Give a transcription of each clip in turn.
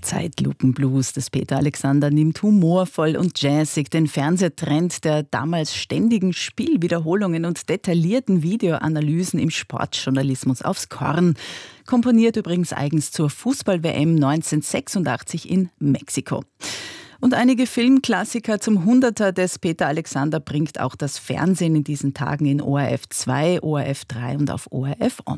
Zeitlupenblues des Peter Alexander nimmt humorvoll und jazzig den Fernsehtrend der damals ständigen Spielwiederholungen und detaillierten Videoanalysen im Sportjournalismus aufs Korn. Komponiert übrigens eigens zur Fußball-WM 1986 in Mexiko. Und einige Filmklassiker zum Hunderter des Peter Alexander bringt auch das Fernsehen in diesen Tagen in ORF 2, ORF 3 und auf ORF On.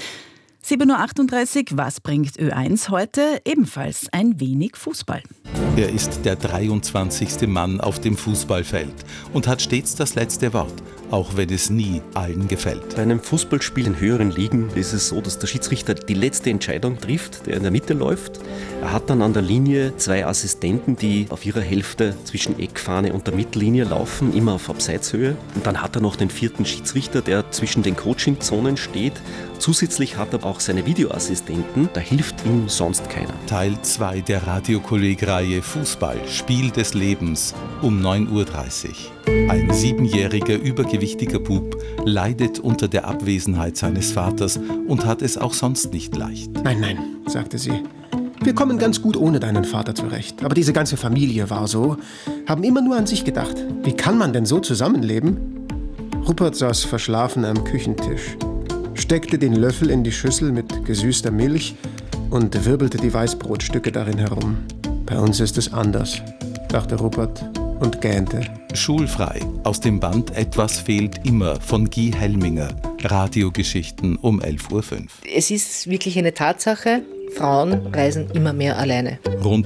7.38 Uhr, was bringt Ö1 heute? Ebenfalls ein wenig Fußball. Er ist der 23. Mann auf dem Fußballfeld und hat stets das letzte Wort, auch wenn es nie allen gefällt. Bei einem Fußballspiel in höheren Ligen ist es so, dass der Schiedsrichter die letzte Entscheidung trifft, der in der Mitte läuft. Er hat dann an der Linie 2 Assistenten, die auf ihrer Hälfte zwischen Eckfahne und der Mittellinie laufen, immer auf Abseitshöhe. Und dann hat er noch den 4. Schiedsrichter, der zwischen den Coaching-Zonen steht. Zusätzlich hat er auch seine Videoassistenten, da hilft ihm sonst keiner. Teil 2 der Radiokolleg-Reihe Fußball, Spiel des Lebens um 9.30 Uhr. Ein 7-jähriger übergewichtiger Bub leidet unter der Abwesenheit seines Vaters und hat es auch sonst nicht leicht. Nein, sagte sie. Wir kommen ganz gut ohne deinen Vater zurecht. Aber diese ganze Familie war so, haben immer nur an sich gedacht. Wie kann man denn so zusammenleben? Rupert saß verschlafen am Küchentisch, steckte den Löffel in die Schüssel mit gesüßter Milch und wirbelte die Weißbrotstücke darin herum. Bei uns ist es anders, dachte Rupert und gähnte. Schulfrei aus dem Band Etwas fehlt immer von Guy Helminger. Radiogeschichten um 11.05 Uhr. Es ist wirklich eine Tatsache, Frauen reisen immer mehr alleine. Rund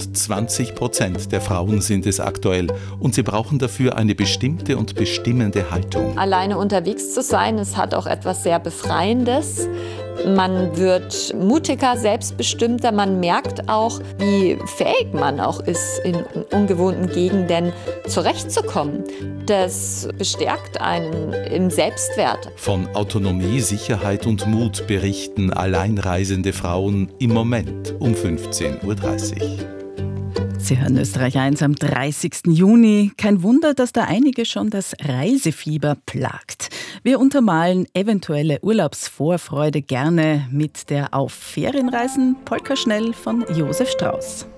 20% der Frauen sind es aktuell und sie brauchen dafür eine bestimmte und bestimmende Haltung. Alleine unterwegs zu sein, es hat auch etwas sehr Befreiendes. Man wird mutiger, selbstbestimmter, man merkt auch, wie fähig man auch ist, in ungewohnten Gegenden zurechtzukommen. Das bestärkt einen im Selbstwert. Von Autonomie, Sicherheit und Mut berichten alleinreisende Frauen im Moment um 15.30 Uhr. Sie hören Österreich 1 am 30. Juni. Kein Wunder, dass da einige schon das Reisefieber plagt. Wir untermalen eventuelle Urlaubsvorfreude gerne mit der Auf Ferienreisen Polka schnell von Josef Strauß.